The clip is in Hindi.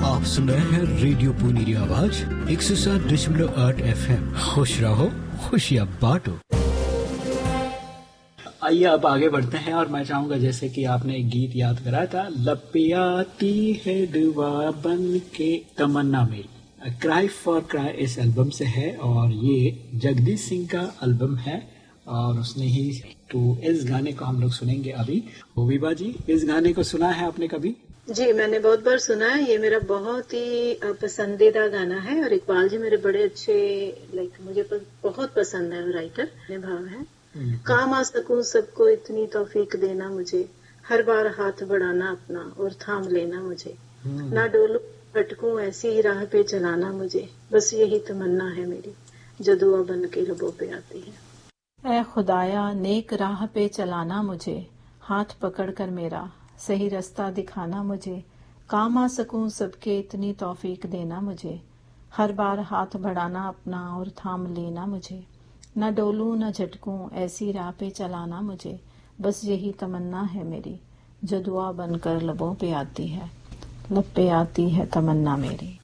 आप सुन रहे हैं रेडियो पुनेरी आवाज 107.8 FM। खुश रहो, खुशियाँ बांटो। आइए अब आगे बढ़ते हैं और मैं चाहूंगा जैसे कि आपने एक गीत याद कराया था, लपियाती है दुआ बन के तमन्ना मेरी। क्राई फॉर क्राई इस एल्बम से है और ये जगदीश सिंह का एल्बम है और उसने ही तो इस गाने को हम लोग सुनेंगे अभी। विभा जी, इस गाने को सुना है आपने कभी? जी, मैंने बहुत बार सुना है। ये मेरा बहुत ही पसंदीदा गाना है और इकबाल जी मेरे बड़े अच्छे मुझे बहुत पसंद है राइटर, भाव है। काम आ सकूं सबको इतनी तौफीक देना मुझे, हर बार हाथ बढ़ाना अपना और थाम लेना मुझे, ना डोलूं भटकूं ऐसी ही राह पे चलाना मुझे, बस यही तमन्ना है मेरी जो दुआ बन के लबों पे आती है। ऐ खुदाया नेक राह पे चलाना मुझे, हाथ पकड़ कर मेरा सही रास्ता दिखाना मुझे, काम आ सकूं सबके इतनी तौफीक देना मुझे, हर बार हाथ बढ़ाना अपना और थाम लेना मुझे, न डोलूं न झटकूं ऐसी राह पे चलाना मुझे, बस यही तमन्ना है मेरी जो दुआ बनकर लबों पे आती है, लब पे आती है तमन्ना मेरी।